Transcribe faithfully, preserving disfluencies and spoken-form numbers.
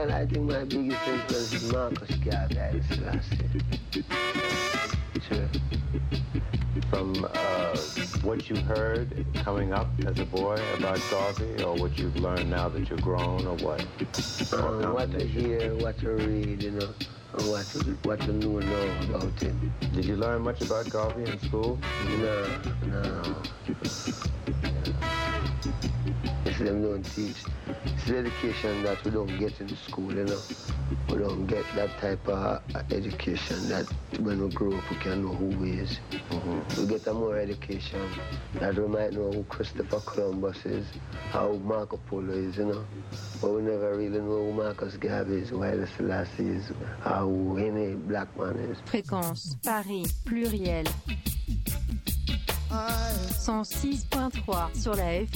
Well, I think my biggest influence is Marcus Garvey, Haile Selassie. Sure. From uh, what you heard coming up as a boy about Garvey, or what you've learned now that you're grown, or what? Um, what to hear, what to read, you know, and what to, what to know now about him. Did you learn much about Garvey in school? No, no. Yes, them don't teach. It's the education that we don't get in school, you know. We don't get that type of education that when we grow up we can know who we is. Mm-hmm. We get a more education that we might know who Christopher Columbus is, how Marco Polo is, you know. But we never really know who Marcus Garvey is, who Haile Selassie is, how any black man is. Fréquence Paris pluriel cent six point trois sur la F